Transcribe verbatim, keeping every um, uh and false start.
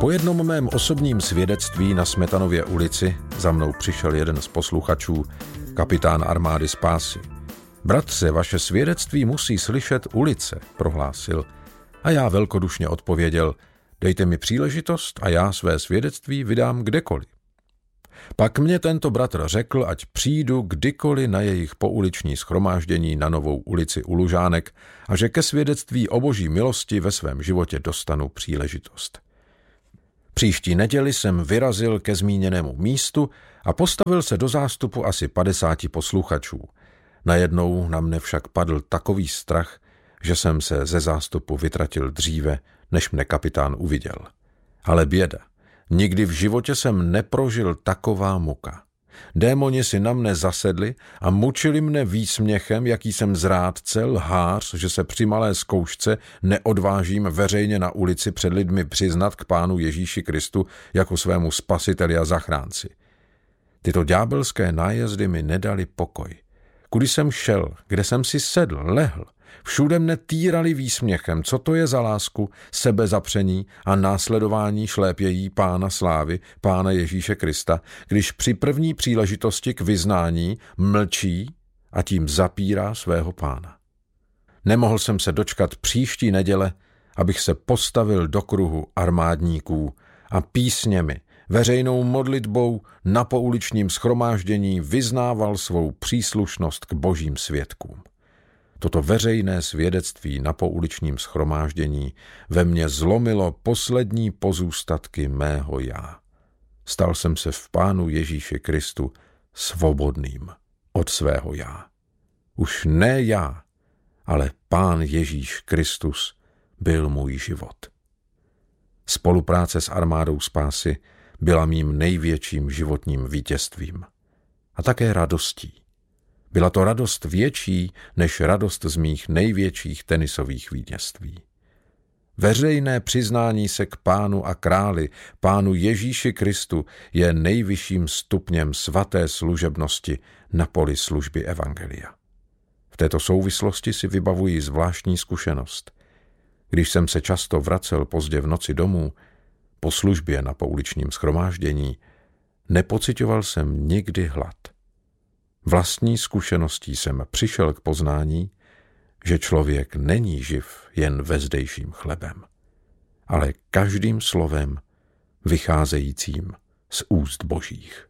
Po jednom mém osobním svědectví na Smetanově ulici za mnou přišel jeden z posluchačů, kapitán armády spásy. Bratře, vaše svědectví musí slyšet ulice, prohlásil. A já velkodušně odpověděl, dejte mi příležitost a já své svědectví vydám kdekoliv. Pak mě tento bratr řekl, ať přijdu kdykoliv na jejich pouliční shromáždění na Novou ulici u Lužánek a že ke svědectví o boží milosti ve svém životě dostanu příležitost. Příští neděli jsem vyrazil ke zmíněnému místu a postavil se do zástupu asi padesáti posluchačů. Najednou na mne však padl takový strach, že jsem se ze zástupu vytratil dříve, než mne kapitán uviděl. Ale běda. Nikdy v životě jsem neprožil taková muka. Démoni si na mne zasedli a mučili mne výsměchem, jaký jsem zrádce, lhář, že se při malé zkoušce neodvážím veřejně na ulici před lidmi přiznat k Pánu Ježíši Kristu jako svému spasiteli a zachránci. Tyto ďábelské nájezdy mi nedali pokoj. Kudy jsem šel, kde jsem si sedl, lehl, všude mne týrali výsměchem, co to je za lásku, sebezapření a následování šlépějí Pána slávy, Pána Ježíše Krista, když při první příležitosti k vyznání mlčí a tím zapírá svého Pána. Nemohl jsem se dočkat příští neděle, abych se postavil do kruhu armádníků a písněmi, veřejnou modlitbou na pouličním shromáždění vyznával svou příslušnost k božím svědkům. Toto veřejné svědectví na pouličním shromáždění ve mně zlomilo poslední pozůstatky mého já. Stal jsem se v Pánu Ježíši Kristu svobodným od svého já. Už ne já, ale Pán Ježíš Kristus byl můj život. Spolupráce s armádou spásy byla mým největším životním vítězstvím a také radostí. Byla to radost větší než radost z mých největších tenisových vítězství. Veřejné přiznání se k Pánu a králi, Pánu Ježíši Kristu, je nejvyšším stupněm svaté služebnosti na poli služby evangelia. V této souvislosti si vybavuji zvláštní zkušenost. Když jsem se často vracel pozdě v noci domů, po službě na pouličním shromáždění, nepociťoval jsem nikdy hlad. Vlastní zkušeností jsem přišel k poznání, že člověk není živ jen vezdejším chlebem, ale každým slovem vycházejícím z úst božích.